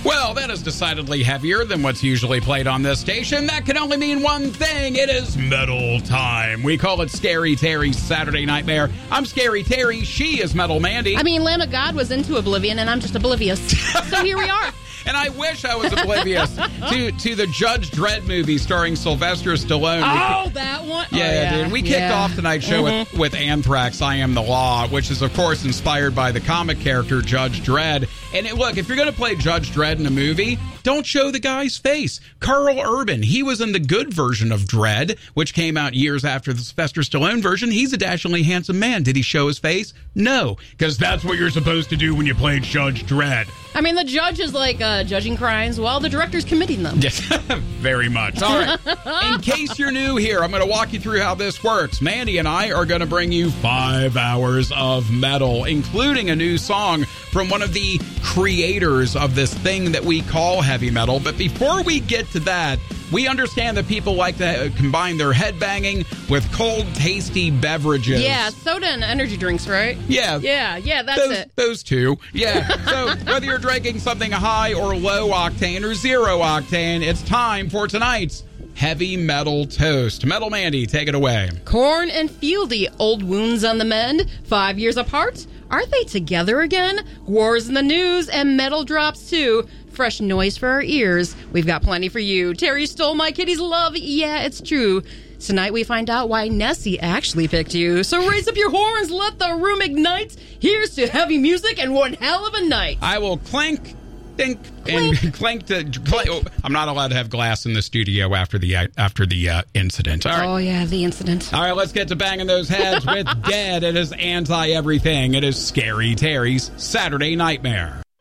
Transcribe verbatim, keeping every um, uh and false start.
Well, that is decidedly heavier than what's usually played on this station. That can only mean one thing. It is metal time. We call it Scary Terry's Saturday Nightmare. I'm Scary Terry. She is Metal Mandy. I mean, Lamb of God was into Oblivion, and I'm just oblivious. So here we are. And I wish I was oblivious to, to the Judge Dredd movie starring Sylvester Stallone. Oh, that one? Yeah, oh, yeah. dude. We kicked yeah. off tonight's show mm-hmm. with, with Anthrax, I Am the Law, which is, of course, inspired by the comic character Judge Dredd. And it, look, if you're going to play Judge Dredd in a movie, don't show the guy's face. Carl Urban, he was in the good version of Dredd, which came out years after the Sylvester Stallone version. He's a dashingly handsome man. Did he show his face? No, because that's what you're supposed to do when you play Judge Dredd. I mean, the judge is like uh, judging crimes while the director's committing them. Yes, very much. All right. In case you're new here, I'm going to walk you through how this works. Mandy and I are going to bring you five hours of metal, including a new song from one of the creators of this thing that we call heavy metal. But before we get to that, we understand that people like to combine their headbanging with cold, tasty beverages. Yeah, soda and energy drinks, right? Yeah. Yeah, yeah, that's those, it. Those two. Yeah. So whether you're drinking something high or low octane or zero octane, it's time for tonight's Heavy Metal Toast. Metal Mandy, take it away. Korn and Fieldy, old wounds on the mend, five years apart. Are they together again? Wars in the news and metal drops too. Fresh noise for our ears. We've got plenty for you. Terry stole my kitty's love. Yeah, it's true. Tonight we find out why Nessie actually picked you. So raise up your horns, let the room ignite. Here's to heavy music and one hell of a night. I will clank, think, and clank to. Clank. Oh, I'm not allowed to have glass in the studio after the after the uh, incident. All right. Oh yeah, the incident. All right, let's get to banging those heads with Dead. It is anti everything. It is Scary Terry's Saturday Nightmare.